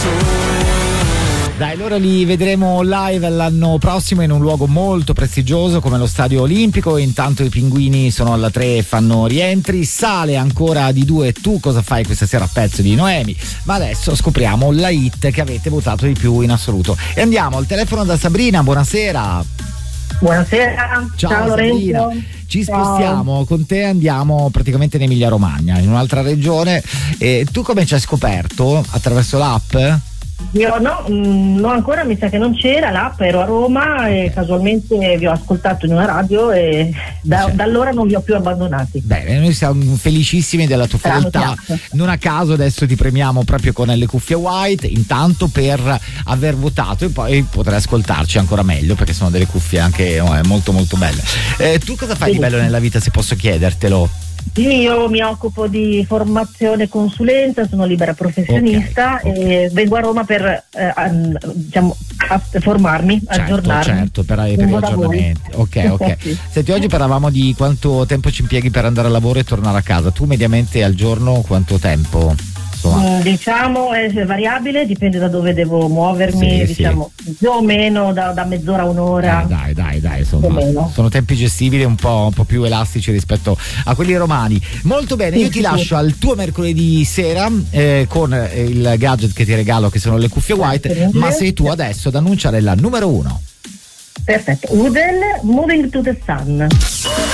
Dai, loro li vedremo live l'anno prossimo in un luogo molto prestigioso come lo Stadio Olimpico. Intanto i Pinguini sono alla 3 e fanno rientri. Sale ancora di 2. Tu cosa fai questa sera a pezzo di Noemi? Ma adesso scopriamo la hit che avete votato di più in assoluto. E andiamo al telefono da Sabrina. Buonasera. Buonasera. Ciao Sabrina. Lorenzo. Ci spostiamo con te, andiamo praticamente in Emilia Romagna, in un'altra regione. E tu come ci hai scoperto? Attraverso l'app? Io no, ancora mi sa che non c'era l'app, ero a Roma e casualmente vi ho ascoltato in una radio e da allora non vi ho più abbandonati. Bene, noi siamo felicissimi della tua fedeltà. Non a caso adesso ti premiamo proprio con le cuffie white, intanto per aver votato, e poi potrai ascoltarci ancora meglio perché sono delle cuffie anche molto molto belle. Tu cosa fai di bello nella vita, se posso chiedertelo? Io mi occupo di formazione e consulenza, sono libera professionista e vengo a Roma per formarmi, aggiornarmi. Certo, per gli aggiornamenti. Ok. Sì. Senti, oggi parlavamo di quanto tempo ci impieghi per andare a lavoro e tornare a casa. Tu mediamente al giorno quanto tempo? Diciamo è variabile, dipende da dove devo muovermi, diciamo più o meno da mezz'ora a un'ora. Dai, sono tempi gestibili, un po' più elastici rispetto a quelli romani. Molto bene, io ti lascio al tuo mercoledì sera con il gadget che ti regalo, che sono le cuffie white, ma sei tu adesso ad annunciare la numero 1. Perfetto, Udel, Moving to the Sun.